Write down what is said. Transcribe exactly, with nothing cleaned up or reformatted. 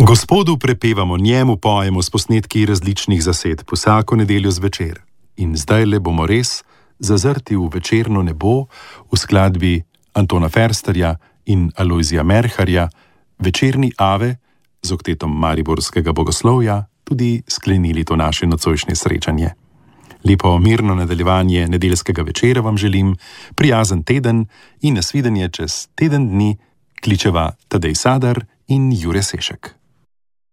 Gospodu prepevamo, njemu pojemo s posnetki različnih zasedb vsako nedeljo zvečer. In zdaj le bomo res zazrti v večerno nebo v skladbi Antona Fersterja in Alojzija Merharja, Večerni Ave z oktetom mariborskega bogoslovja, tudi sklenili to naše nocojšnje srečanje. Lepo mirno nadaljevanje nedeljskega večera vam želim, prijazen teden in nasvidenje čez teden dni, kličeva Tadej Sadar in Jure Sešek.